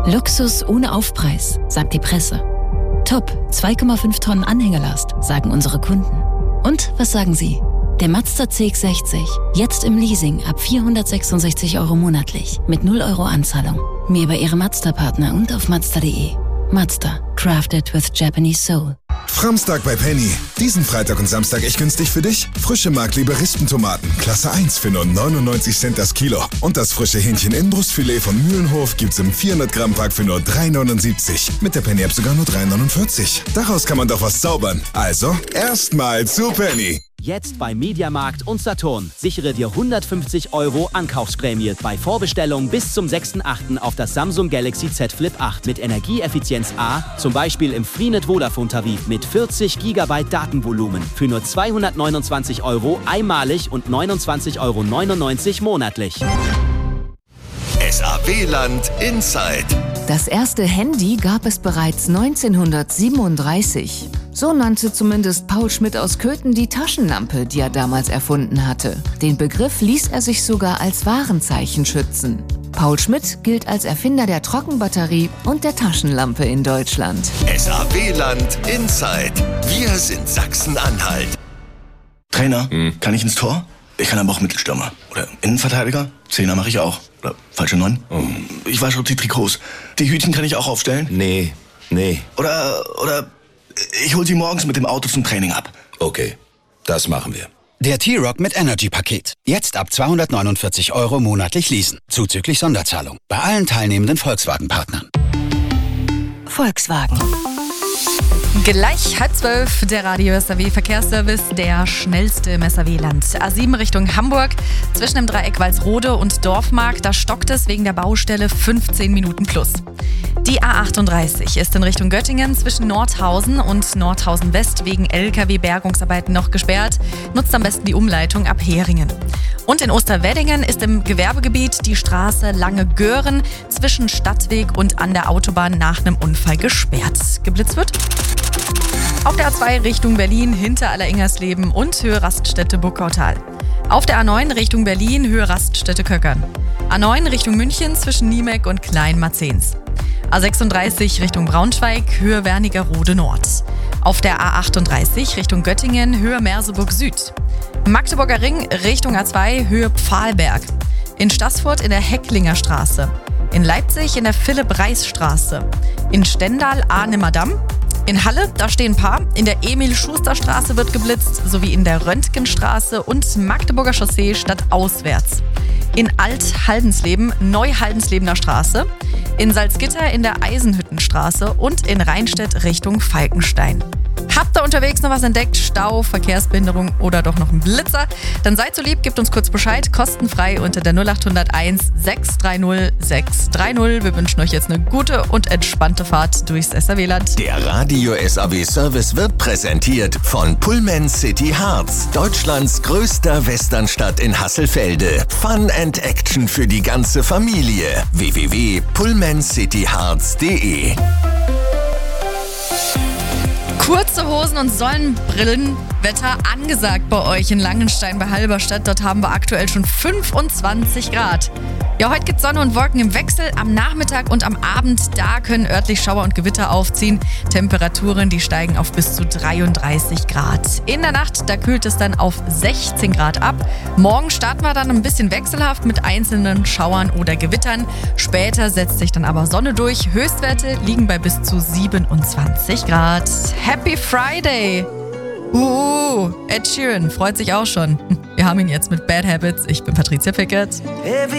Luxus ohne Aufpreis, sagt die Presse. Top, 2,5 Tonnen Anhängelast, sagen unsere Kunden. Und was sagen Sie? Der Mazda CX-60, jetzt im Leasing ab 466 € monatlich, mit 0 € Anzahlung. Mehr bei Ihrem Mazda-Partner und auf Mazda.de. Mazda, crafted with Japanese soul. Framstag bei Penny. Diesen Freitag und Samstag echt günstig für dich? Frische Markleber Rispentomaten, Klasse 1 für nur 99 Cent das Kilo. Und das frische Hähnchen-Inbrustfilet von Mühlenhof gibt's im 400-Gramm-Pack für nur 3,79. Mit der Penny-App sogar nur 3,49. Daraus kann man doch was zaubern. Also, erstmal zu Penny. Jetzt bei Mediamarkt und Saturn. Sichere dir 150 € Ankaufsprämie bei Vorbestellung bis zum 6.8. auf das Samsung Galaxy Z Flip 8 mit Energieeffizienz A, zum Beispiel im Freenet Vodafone-Tarif mit 40 GB Datenvolumen für nur 229 € einmalig und 29,99 € monatlich. SAW-Land Inside. Das erste Handy gab es bereits 1937. So nannte zumindest Paul Schmidt aus Köthen die Taschenlampe, die er damals erfunden hatte. Den Begriff ließ er sich sogar als Warenzeichen schützen. Paul Schmidt gilt als Erfinder der Trockenbatterie und der Taschenlampe in Deutschland. SAW-Land Inside. Wir sind Sachsen-Anhalt. Trainer, kann ich ins Tor? Ich kann aber auch Mittelstürmer. Oder Innenverteidiger? Zehner mache ich auch. Oder falsche 9? Ich wasche die Trikots. Die Hütchen kann ich auch aufstellen? Nee. Oder ich hol sie morgens mit dem Auto zum Training ab. Okay, das machen wir. Der T-Rock mit Energy-Paket. Jetzt ab 249 € monatlich leasen. Zuzüglich Sonderzahlung. Bei allen teilnehmenden Volkswagen-Partnern. Volkswagen. Gleich 11:30, der Radio SAW Verkehrsservice, der schnellste im SAW-Land. A7 Richtung Hamburg, zwischen dem Dreieck Walsrode und Dorfmark, da stockt es wegen der Baustelle 15 Minuten plus. Die A38 ist in Richtung Göttingen zwischen Nordhausen und Nordhausen West wegen LKW-Bergungsarbeiten noch gesperrt. Nutzt am besten die Umleitung ab Heringen. Und in Osterweddingen ist im Gewerbegebiet die Straße Lange-Göhren zwischen Stadtweg und an der Autobahn nach einem Unfall gesperrt. Geblitzt wird auf der A2 Richtung Berlin hinter Alleringhersleben und Höhe Raststätte Burgautal. Auf der A9 Richtung Berlin Höhe Raststätte Köckern. A9 Richtung München zwischen Niemeck und Klein-Marzahns. A36 Richtung Braunschweig Höhe Wernigerode Nord. Auf der A38 Richtung Göttingen Höhe Merseburg Süd. Magdeburger Ring Richtung A2 Höhe Pfahlberg. In Staßfurt in der Hecklinger Straße. In Leipzig in der Philipp-Reis-Straße. In Stendal Arnheimer-Damm. In Halle, da stehen ein paar. In der Emil-Schuster-Straße wird geblitzt, sowie in der Röntgenstraße und Magdeburger Chaussee stadtauswärts. In Alt-Haldensleben, Neu-Haldenslebener Straße. In Salzgitter in der Eisenhüttenstraße und in Rheinstedt Richtung Falkenstein. Habt ihr unterwegs noch was entdeckt? Stau, Verkehrsbehinderung oder doch noch ein Blitzer? Dann seid so lieb, gebt uns kurz Bescheid, kostenfrei unter der 0801 630 630. Wir wünschen euch jetzt eine gute und entspannte Fahrt durchs SAW-Land. Der Radio SAW Service wird präsentiert von Pullman City Hearts, Deutschlands größter Westernstadt in Hasselfelde. Fun and Action für die ganze Familie. www.pullmancityhearts.de. Kurze Hosen und Sonnenbrillenwetter angesagt bei euch in Langenstein bei Halberstadt. Dort haben wir aktuell schon 25 Grad. Ja, heute gibt Sonne und Wolken im Wechsel. Am Nachmittag und am Abend, da können örtlich Schauer und Gewitter aufziehen. Temperaturen, die steigen auf bis zu 33 Grad. In der Nacht, da kühlt es dann auf 16 Grad ab. Morgen starten wir dann ein bisschen wechselhaft mit einzelnen Schauern oder Gewittern. Später setzt sich dann aber Sonne durch. Höchstwerte liegen bei bis zu 27 Grad. Happy Friday! Ed Sheeran freut sich auch schon. Wir haben ihn jetzt mit Bad Habits. Ich bin Patricia Pickett.